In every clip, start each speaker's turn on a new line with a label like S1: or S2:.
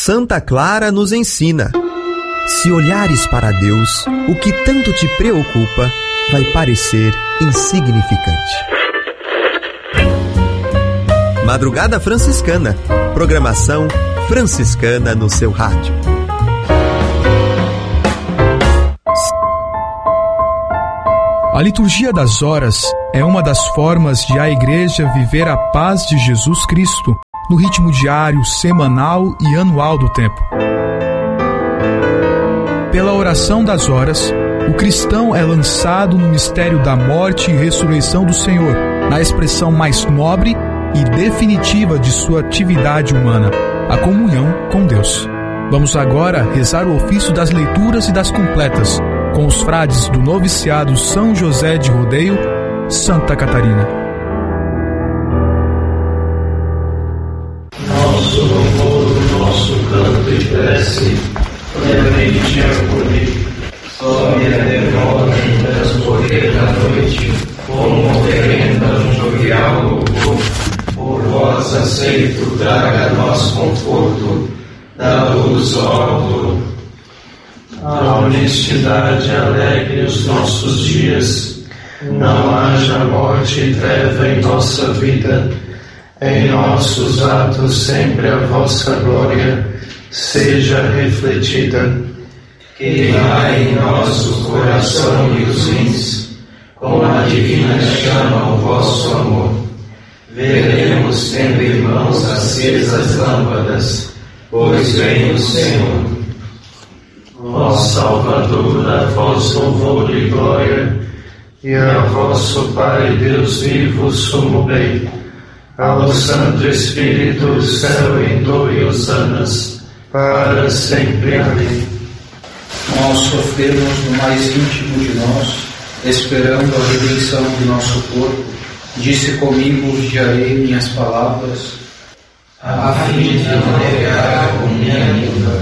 S1: Santa Clara nos ensina: se olhares para Deus, o que tanto te preocupa vai parecer insignificante. Madrugada Franciscana, programação franciscana no seu rádio.
S2: A liturgia das horas é uma das formas de a Igreja viver a paz de Jesus Cristo no ritmo diário, semanal e anual do tempo. Pela oração das horas, o cristão é lançado no mistério da morte e ressurreição do Senhor, na expressão mais nobre e definitiva de sua atividade humana, a comunhão com Deus. Vamos agora rezar o ofício das leituras e das completas, com os frades do noviciado São José de Rodeio, Santa Catarina.
S3: Nosso louvor, nosso canto e prece, clemente acolhi, só me demora em transcorrer da noite, como oferenda jovial louvor, por vós aceito, traga nós conforto, da luz alto. A honestidade alegre os nossos dias, não haja morte e treva em nossa vida, em nossos atos sempre a vossa glória seja refletida. Queimai em nós o coração e os rins, com a divina chama o vosso amor. Veremos tendo irmãos acesas lâmpadas, pois vem o Senhor. Ó Salvador, a vós louvor e glória, e a vosso Pai Deus vivo sumo bem, ao Santo Espírito, céu em e hosanas, para sempre. Amém.
S4: Nós sofremos no mais íntimo de nós, esperando a redenção de nosso corpo. Disse comigo, vigiarei minhas palavras,
S3: a fim de não negar com minha língua.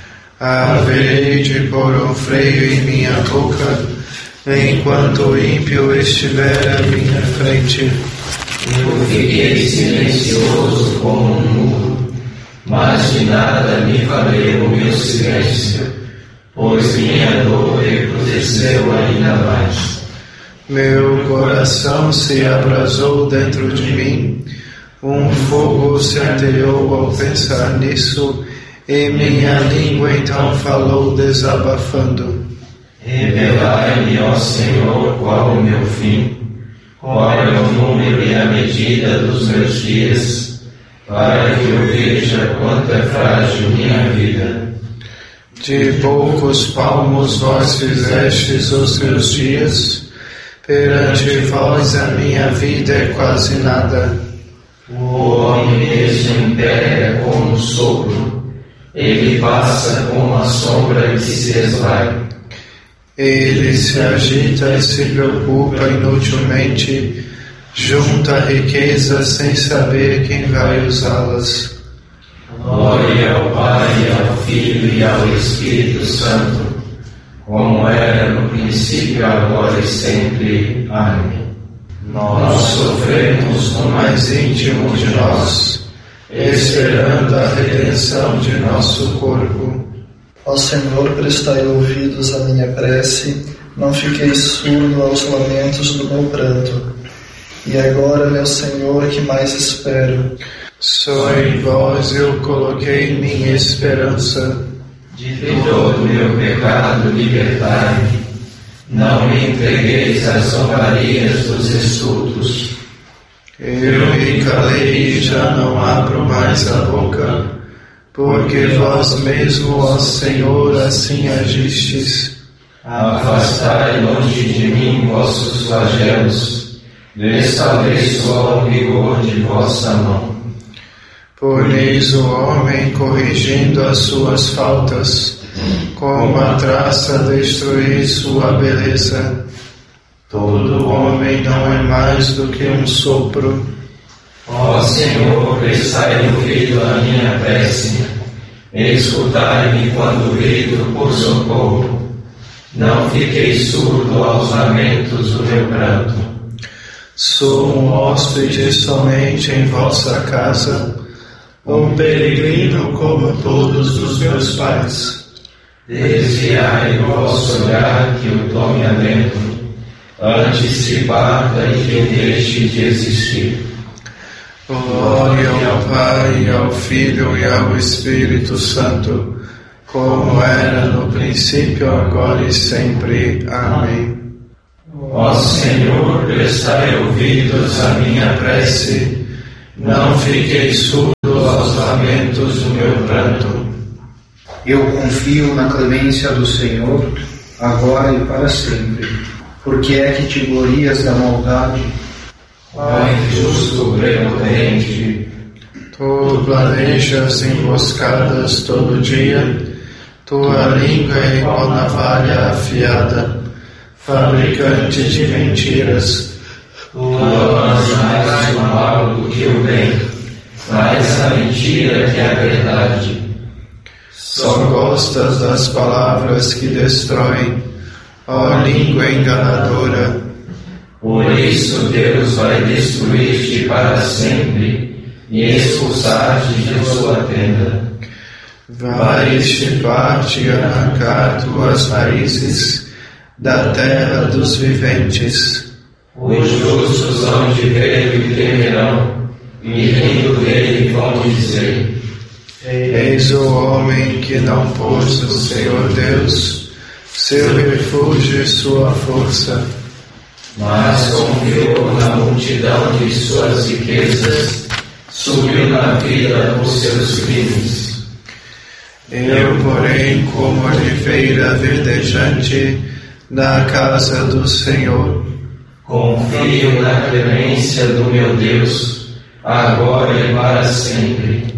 S5: Haverei de pôr um freio em minha boca, enquanto o ímpio estiver à minha frente.
S3: Eu fiquei silencioso como um muro, mas de nada me valeu o meu silêncio, pois minha dor recrudesceu ainda mais.
S5: Meu coração se abrasou dentro de mim, um fogo se ateou ao pensar nisso, e minha língua então falou desabafando.
S3: Revelai-me, ó Senhor, qual o meu fim, qual é o número e a medida dos meus dias, para que eu veja quanto é frágil minha vida.
S5: De poucos palmos vós fizestes os seus dias, perante vós a minha vida é quase nada.
S3: O homem mesmo impera como um sopro, ele passa como a sombra que se esvai.
S5: Ele se agita e se preocupa inutilmente, junta riquezas sem saber quem vai usá-las.
S3: Glória ao Pai, ao Filho e ao Espírito Santo, como era no princípio, agora e sempre. Amém. Nós sofremos no mais íntimo de nós, esperando a redenção de nosso corpo.
S6: Ó Senhor, prestai ouvidos à minha prece, não fiquei surdo aos lamentos do meu pranto. E agora, meu Senhor, que mais espero?
S5: Só em vós eu coloquei minha esperança.
S3: De todo meu pecado libertai-me, não me entregueis às zombarias dos estultos.
S5: Eu me calei e já não abro mais a boca, porque vós mesmo, ó Senhor, assim agistes.
S3: Afastai longe de mim vossos flagelos, restaurei só o vigor de vossa mão.
S5: Punis o homem corrigindo as suas faltas, como a traça destruir sua beleza. Todo homem não é mais do que um sopro.
S3: Ó Senhor, prestai ouvido à minha prece, escutai-me quando grito por socorro. Não fiquei surdo aos lamentos do meu pranto.
S5: Sou um hóspede somente em vossa casa, um peregrino como todos os meus pais.
S3: Desviai o vosso olhar que eu tome alento, antes que parta e que eu deixe de existir.
S5: Glória ao Pai, ao Filho e ao Espírito Santo, como era no princípio, agora e sempre. Amém.
S3: Ó Senhor, prestai ouvidos à minha prece, não fiquei surdo aos lamentos do meu pranto.
S4: Eu confio na clemência do Senhor, agora e para sempre. Porque é que te glorias da maldade?
S3: Ó injusto prepotente,
S5: Tu planejas emboscadas todo dia, tua língua é igual navalha afiada, fabricante de mentiras.
S3: tu amas mais o mal do que o bem, mais a mentira que a verdade.
S5: Só gostas das palavras que destroem, ó língua enganadora.
S3: Por isso Deus vai destruir-te para sempre e expulsar-te de sua tenda.
S5: Vai extirpar-te e arrancar tuas raízes da terra dos viventes.
S3: Os justos hão de ver e temerão, e rindo dele vão dizer:
S5: Eis o homem que não pôs o Senhor Deus, seu refúgio e sua força.
S3: mas confiou na multidão de suas riquezas, subiu na vida por seus crimes.
S5: Eu, porém, como oliveira verdejante na casa do Senhor,
S3: Confio na clemência do meu Deus, agora e para sempre.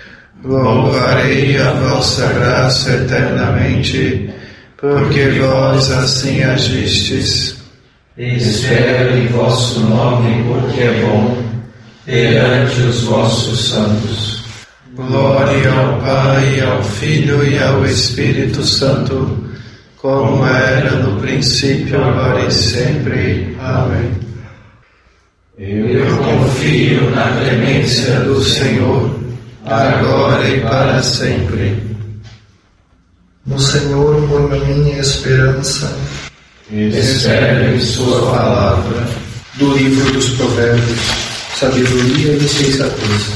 S5: louvarei a vossa graça eternamente, porque vós assim agistes.
S3: Espero em vosso nome, porque é bom, perante os vossos santos.
S5: Glória ao Pai, ao Filho e ao Espírito Santo, como era no princípio, agora e sempre. Amém. Eu confio na clemência do Senhor, agora e para sempre.
S6: No Senhor ponho a minha esperança.
S3: Espero em sua palavra.
S4: Do livro dos Provérbios, sabedoria e sensatez.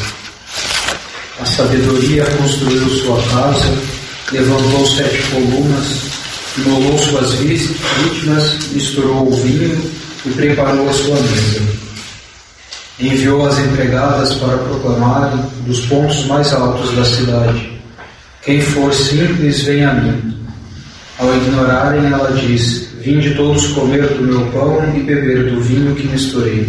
S4: A sabedoria construiu sua casa, levantou 7 colunas, imolou suas vítimas, misturou o vinho e preparou a sua mesa. Enviou as empregadas para proclamarem dos pontos mais altos da cidade: quem for simples, vem a mim. Ao ignorarem, ela diz: vinde todos comer do meu pão e beber do vinho que misturei.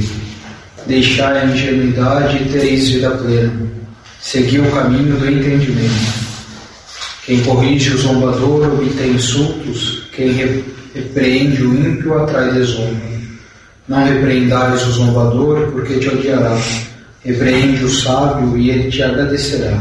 S4: Deixai a ingenuidade e tereis vida plena. Segui o caminho do entendimento. Quem corrige o zombador obtém insultos, quem repreende o ímpio atrai desonra. Não repreendais o zombador, porque te odiará. Repreende o sábio e ele te agradecerá.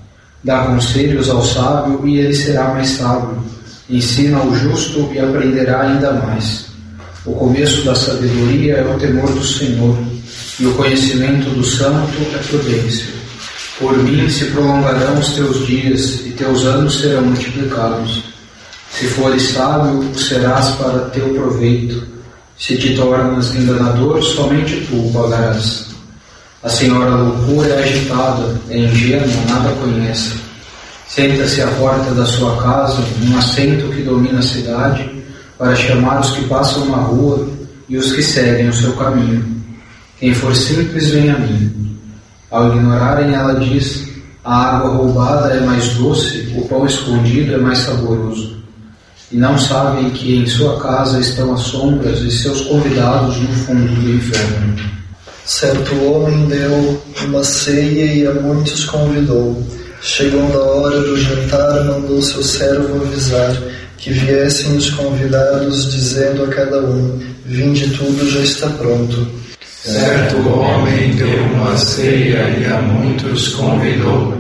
S4: Dá conselhos ao sábio e ele será mais sábio. Ensina o justo e aprenderá ainda mais. O começo da sabedoria é o temor do Senhor, e o conhecimento do santo é prudência. Por mim se prolongarão os teus dias, e teus anos serão multiplicados. Se fores sábio, o serás para teu proveito. Se te tornas enganador, somente tu o pagarás. A senhora loucura é agitada, é ingênua, nada conhece. Senta-se à porta da sua casa, num assento que domina a cidade, para chamar os que passam na rua e os que seguem o seu caminho. Quem for simples, vem a mim. Ao ignorarem, ela diz: a água roubada é mais doce, o pão escondido é mais saboroso. E não sabem que em sua casa estão as sombras e seus convidados no fundo do inferno.
S6: Certo homem deu uma ceia e a muitos convidou. Chegando a hora do jantar, mandou seu servo avisar que viessem os convidados, dizendo a cada um: vinde, tudo já está pronto.
S5: Certo homem deu uma ceia e a muitos convidou.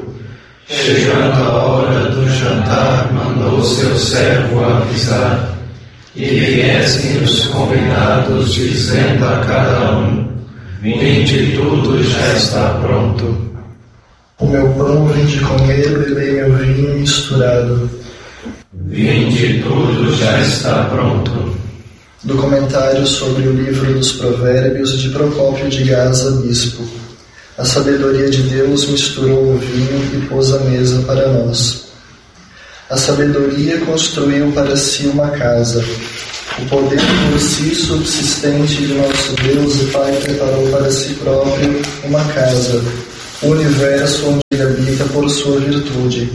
S5: Chegando a hora do jantar, mandou seu servo avisar que viessem os convidados, dizendo a cada um: vinde, tudo já está pronto.
S6: O meu pão vinde comer, bebei meu vinho misturado.
S3: Vinde, tudo já está pronto.
S6: Do comentário sobre o livro dos Provérbios de Procópio de Gaza, bispo. A sabedoria de Deus misturou o vinho e pôs a mesa para nós. A sabedoria construiu para si uma casa. O poder por si subsistente de nosso Deus e Pai preparou para si próprio uma casa, o universo onde ele habita por sua virtude.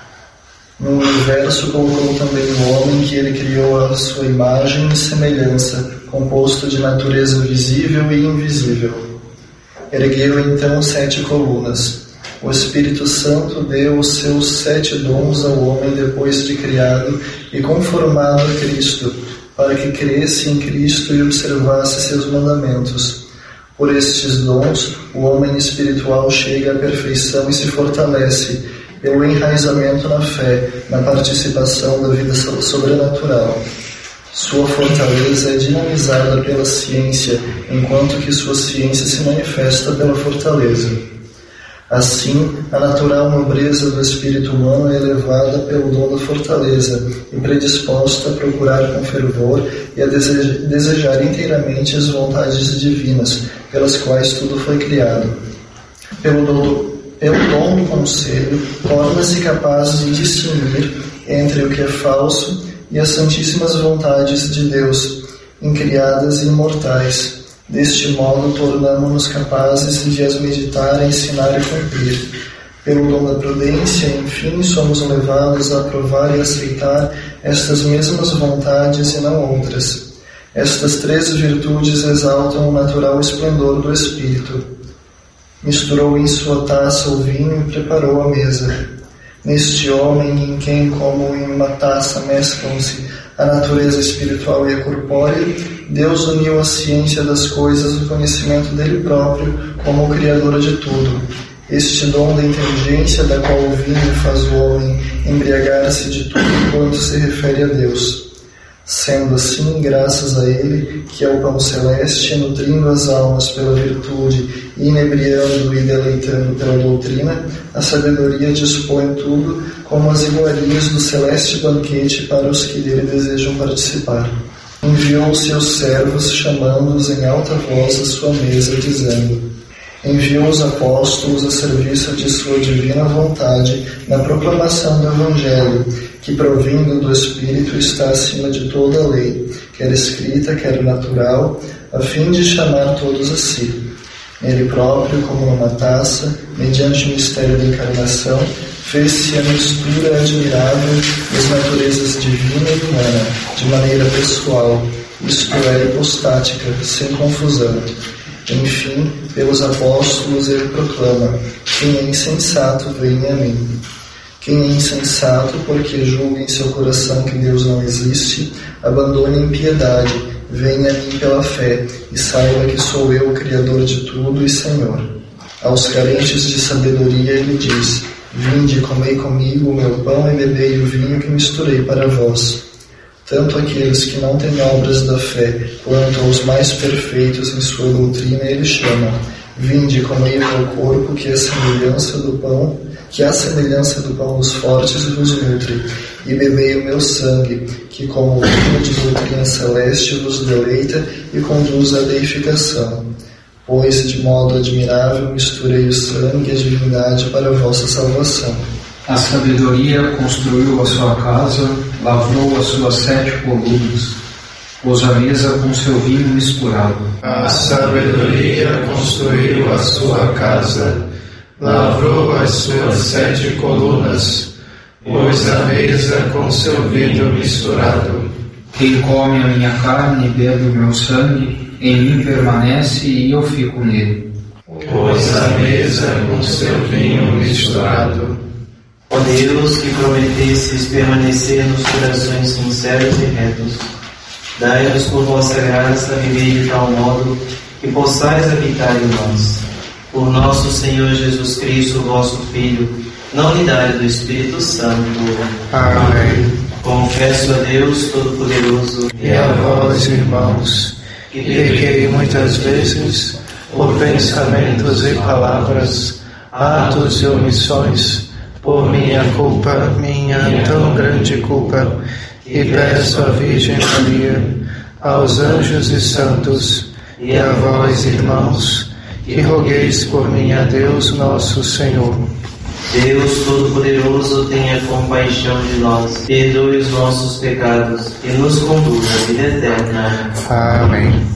S6: No universo colocou também o homem que ele criou à sua imagem e semelhança, composto de natureza visível e invisível. Ergueu então 7 colunas. O Espírito Santo deu os seus 7 dons ao homem depois de criado e conformado a Cristo, para que cresce em Cristo e observasse seus mandamentos. Por estes dons, o homem espiritual chega à perfeição e se fortalece, pelo enraizamento na fé, na participação da vida sobrenatural. Sua fortaleza é dinamizada pela ciência, enquanto que sua ciência se manifesta pela fortaleza. Assim, a natural nobreza do espírito humano é elevada pelo dom da fortaleza e predisposta a procurar com fervor e a desejar inteiramente as vontades divinas, pelas quais tudo foi criado. Pelo dom do conselho, torna-se capaz de distinguir entre o que é falso e as santíssimas vontades de Deus, incriadas e imortais. Deste modo, tornamo-nos capazes de as meditar, ensinar e cumprir. Pelo dom da prudência, enfim, somos levados a aprovar e aceitar estas mesmas vontades e não outras. Estas 3 virtudes exaltam o natural esplendor do Espírito. Misturou em sua taça o vinho e preparou a mesa. Neste homem, em quem, como em uma taça, mesclam-se a natureza espiritual e a corpórea, Deus uniu a ciência das coisas ao conhecimento dele próprio como o Criador de tudo. Este dom da inteligência, da qual o vinho faz o homem embriagar-se de tudo quanto se refere a Deus. Sendo assim, graças a ele, que é o pão celeste, nutrindo as almas pela virtude, inebriando e deleitando pela doutrina, a sabedoria dispõe tudo como as iguarias do celeste banquete para os que dele desejam participar. Enviou os seus servos, chamando-os em alta voz à sua mesa, dizendo: enviou os apóstolos a serviço de sua divina vontade na proclamação do Evangelho, que, provindo do Espírito, está acima de toda a lei, quer escrita, quer natural, a fim de chamar todos a si. Nele próprio, como numa taça, mediante o mistério da encarnação, fez-se a mistura admirável das naturezas divina e humana, de maneira pessoal, isto é, hipostática, sem confusão. Enfim, pelos apóstolos ele proclama: quem é insensato, venha a mim. Quem é insensato, porque julga em seu coração que Deus não existe, abandone a impiedade, venha a mim pela fé, e saiba que sou eu o Criador de tudo e Senhor. Aos carentes de sabedoria ele diz: vinde, comei comigo o meu pão e bebei o vinho que misturei para vós. Tanto aqueles que não têm obras da fé, quanto aos mais perfeitos em sua doutrina ele chama: vinde, comei o meu corpo, que é a semelhança do pão, que à semelhança do pão dos fortes vos nutre, e bebei o meu sangue, que como vinho de doutrina celeste vos deleita e conduz à deificação. Pois de modo admirável misturei o sangue e a divindade para a vossa salvação.
S4: A sabedoria construiu a sua casa, lavrou as suas 7 colunas, pôs a mesa com seu vinho misturado.
S5: A sabedoria construiu a sua casa, lavrou as suas 7 colunas, pôs a mesa com seu vinho misturado.
S4: Quem come a minha carne e bebe o meu sangue, em mim permanece e eu fico nele.
S5: Pôs a mesa com seu vinho misturado.
S7: Ó Deus, que prometestes permanecer nos corações sinceros e retos, dai-nos por vossa graça viver de tal modo que possais habitar em nós. Por nosso Senhor Jesus Cristo, vosso Filho, na unidade do Espírito Santo.
S5: Amém.
S7: Confesso a Deus Todo-Poderoso
S5: E a vós, irmãos, que pequei muitas vezes por pensamentos e palavras, atos e omissões, por minha culpa, minha tão grande culpa, e peço à Virgem Maria, aos anjos e santos, e a vós, irmãos, que rogueis por mim a Deus nosso Senhor.
S7: Deus Todo-Poderoso, tenha compaixão de nós, perdoe os nossos pecados e nos conduza à vida eterna.
S5: Amém.